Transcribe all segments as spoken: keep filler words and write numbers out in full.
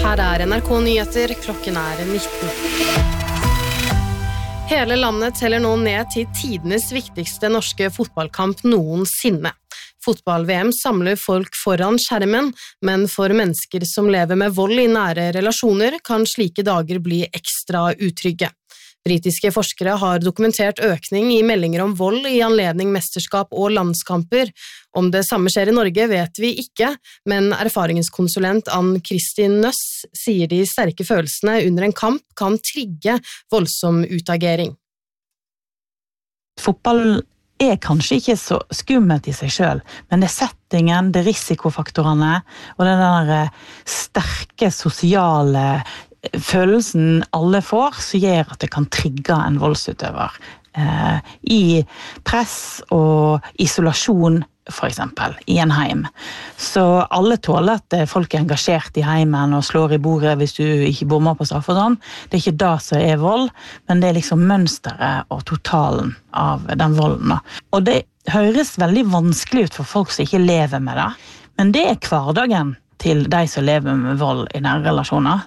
Her er N R K Nyheter, klokken er nitten. Hele landet teller nå ned til tidenes viktigste norske fotballkamp noensinne. Fotball-V M samler folk foran skjermen, men for mennesker som lever med vold i nære relasjoner kan slike dager bli ekstra utrygge. Britiske forskere har dokumentert økning i meldinger om vold i anledning mesterskap og landskamper. Om det samme skjer i Norge vet vi ikke, men erfaringskonsulent Ann-Kristin Nøss sier de sterke følelsene under en kamp kan trigge voldsom utagering. Fotball er kanskje ikke så skummelt i seg selv, men det er settingen, det er risikofaktorene, og den der sterke sosiale følelsen alle får, så gjør at det kan trigge en voldsutøver eh, i press og isolasjon, for eksempel, i en heim. Så alle tåler at folk er engasjert i heimen og slår i bordet hvis du ikke bommer på straff og sånn. Det er ikke det som er vold, men det er liksom mønsteret og totalen av den volden. Og det høres veldig vanskelig ut for folk som ikke lever med det, men det er hverdagen til de som lever med vold i nære relasjoner.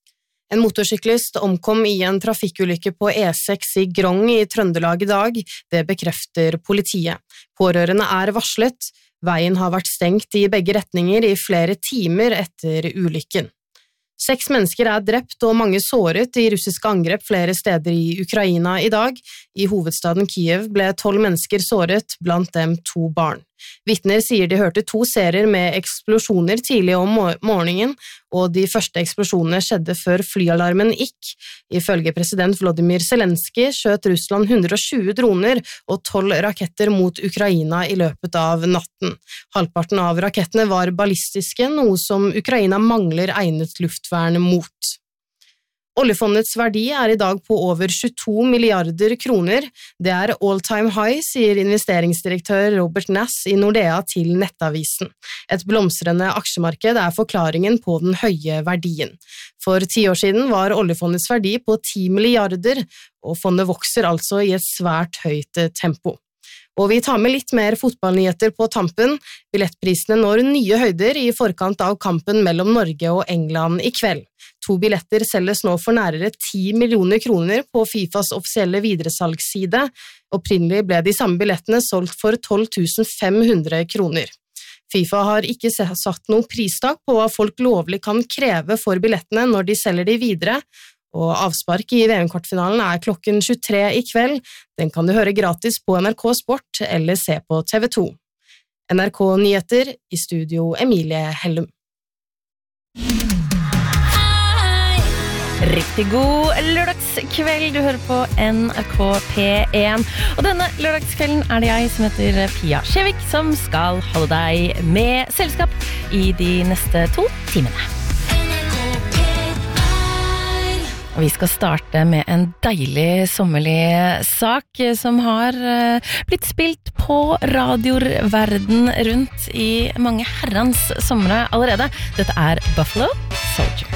En motorsyklist omkom i en trafikkulykke på E seks i Grong i Trøndelag i dag. Det bekrefter politiet. Pårørende er varslet. Veien har vært stengt i begge retninger i flere timer etter ulykken. Seks mennesker er drept og mange såret i russiske angrep flere steder i Ukraina i dag. I hovedstaden Kiev ble tolv mennesker såret, blant dem to barn. Vitner sier de hørte to serier med eksplosjoner tidlig om morgenen, og de første eksplosjonene skjedde før flyalarmen gikk. Ifølge president Volodymyr Zelensky skjøt Russland hundre og tjue droner og tolv raketter mot Ukraina i løpet av natten. Halvparten av rakettene var ballistiske, noe som Ukraina mangler egnet luftvern mot. Oljefondets verdi er i dag på over tjueto milliarder kroner. Det er all-time high, sier investeringsdirektør Robert Nass i Nordea til Nettavisen. Et blomstrende aksjemarked er forklaringen på den høye verdien. For ti år siden var oljefondets verdi på ti milliarder, og fondet vokser altså i et svært høyt tempo. Og vi tar med litt mer fotballnyheter på tampen. Billettprisene når nye høyder i forkant av kampen mellom Norge og England i kveld. To billetter selges nå for nærere ti millioner kroner på FIFAs offisielle videresalgsside. Opprinnelig ble de samme billettene solgt for tolv tusen fem hundre kroner. FIFA har ikke satt noe pristak på hva folk lovlig kan kreve for billettene når de selger de videre, og avspark i V M-kvartfinalen er klokken tjuetre i kveld. Den kan du høre gratis på N R K Sport eller se på T V to. N R K Nyheter, i studio Emilie Hellum. Riktig god lørdagskveld, du hører på N R K P én. Og denne lørdagskvelden er det jeg som heter Pia Skjevik som skal holde deg med selskap i de neste to timene. Vi skal starte med en deilig sommerlig sak som har blitt spilt på radioer verden rundt i mange herrens somre allerede. Dette er Buffalo Soldier.